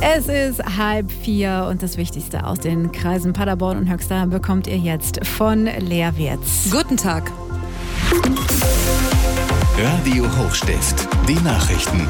Es ist 3:30 und das Wichtigste aus den Kreisen Paderborn und Höxter bekommt ihr jetzt von Lea Wirz. Guten Tag. Radio Hochstift, die Nachrichten.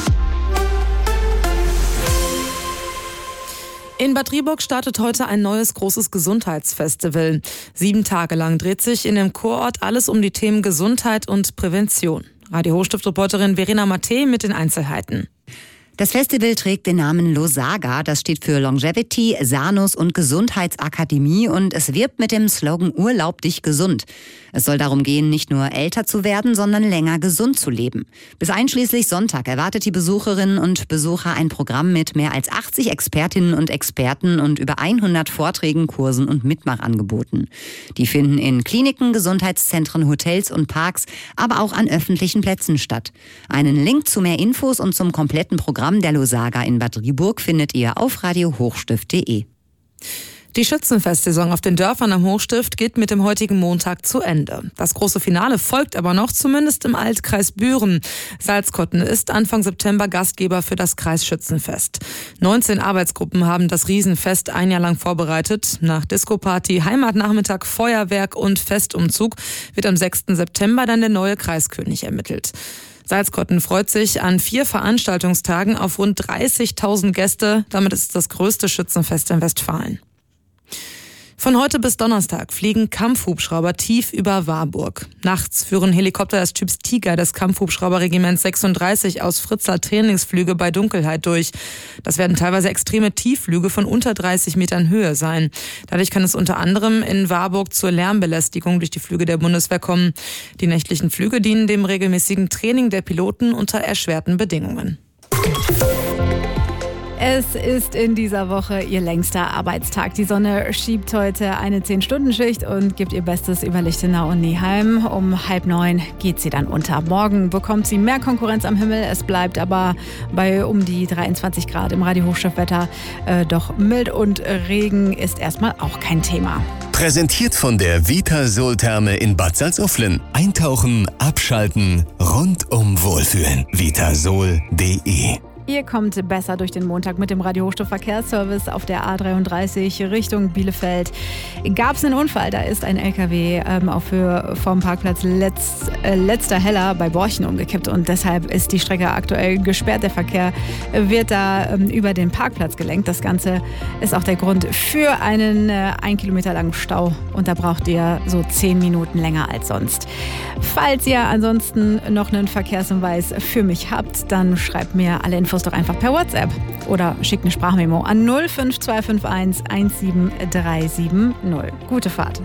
In Bad Driburg startet heute ein neues großes Gesundheitsfestival. 7 Tage lang dreht sich in dem Kurort alles um die Themen Gesundheit und Prävention. Radio Hochstift-Reporterin Verena Matte mit den Einzelheiten. Das Festival trägt den Namen Losaga, das steht für Longevity, Sanus und Gesundheitsakademie und es wirbt mit dem Slogan Urlaub dich gesund. Es soll darum gehen, nicht nur älter zu werden, sondern länger gesund zu leben. Bis einschließlich Sonntag erwartet die Besucherinnen und Besucher ein Programm mit mehr als 80 Expertinnen und Experten und über 100 Vorträgen, Kursen und Mitmachangeboten. Die finden in Kliniken, Gesundheitszentren, Hotels und Parks, aber auch an öffentlichen Plätzen statt. Einen Link zu mehr Infos und zum kompletten Programm der Losaga in Bad Driburg findet ihr auf radiohochstift.de. Die Schützenfestsaison auf den Dörfern am Hochstift geht mit dem heutigen Montag zu Ende. Das große Finale folgt aber noch, zumindest im Altkreis Büren. Salzkotten ist Anfang September Gastgeber für das Kreisschützenfest. 19 Arbeitsgruppen haben das Riesenfest ein Jahr lang vorbereitet. Nach Disco-Party, Heimatnachmittag, Feuerwerk und Festumzug wird am 6. September dann der neue Kreiskönig ermittelt. Salzkotten freut sich an 4 Veranstaltungstagen auf rund 30.000 Gäste. Damit ist es das größte Schützenfest in Westfalen. Von heute bis Donnerstag fliegen Kampfhubschrauber tief über Warburg. Nachts führen Helikopter des Typs Tiger des Kampfhubschrauberregiments 36 aus Fritzlar Trainingsflüge bei Dunkelheit durch. Das werden teilweise extreme Tiefflüge von unter 30 Metern Höhe sein. Dadurch kann es unter anderem in Warburg zur Lärmbelästigung durch die Flüge der Bundeswehr kommen. Die nächtlichen Flüge dienen dem regelmäßigen Training der Piloten unter erschwerten Bedingungen. Es ist in dieser Woche ihr längster Arbeitstag. Die Sonne schiebt heute eine 10-Stunden-Schicht und gibt ihr Bestes über Lichtenau und Neheim. Um 8:30 geht sie dann unter. Morgen bekommt sie mehr Konkurrenz am Himmel. Es bleibt aber bei um die 23 Grad im Radio-Hochstift-Wetter. Doch mild und Regen ist erstmal auch kein Thema. Präsentiert von der Vitasol-Therme in Bad Salzuflen. Eintauchen, abschalten, rundum wohlfühlen. Vitasol.de. Ihr kommt besser durch den Montag mit dem Radio Hochstift Verkehrsservice auf der A33 Richtung Bielefeld. Gab es einen Unfall, da ist ein LKW auf Höhe vom Parkplatz Letzter Heller bei Borchen umgekippt und deshalb ist die Strecke aktuell gesperrt. Der Verkehr wird da über den Parkplatz gelenkt. Das Ganze ist auch der Grund für einen 1 Kilometer langen Stau und da braucht ihr so 10 Minuten länger als sonst. Falls ihr ansonsten noch einen Verkehrshinweis für mich habt, dann schreibt mir alle Infos doch einfach per WhatsApp oder schickt eine Sprachmemo an 05251 17370. Gute Fahrt.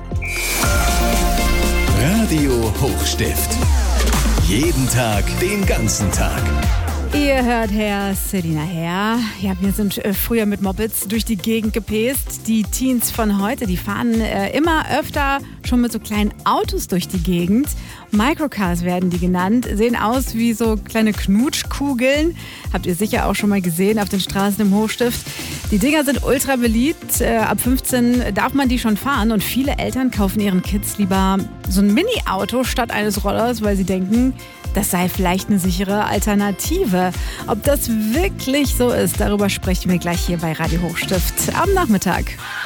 Radio Hochstift. Jeden Tag, den ganzen Tag. Ihr hört Herr Selina her. Ja, wir sind früher mit Mopeds durch die Gegend gepäst. Die Teens von heute, die fahren immer öfter schon mit so kleinen Autos durch die Gegend. Microcars werden die genannt, sehen aus wie so kleine Knutschkugeln. Habt ihr sicher auch schon mal gesehen auf den Straßen im Hochstift. Die Dinger sind ultra beliebt. Ab 15 darf man die schon fahren und viele Eltern kaufen ihren Kids lieber so ein Mini-Auto statt eines Rollers, weil sie denken, das sei vielleicht eine sichere Alternative. Ob das wirklich so ist, darüber sprechen wir gleich hier bei Radio Hochstift am Nachmittag.